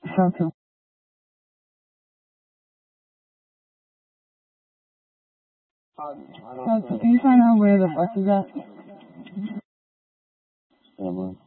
So can you find out where the bus is at? Yeah, man.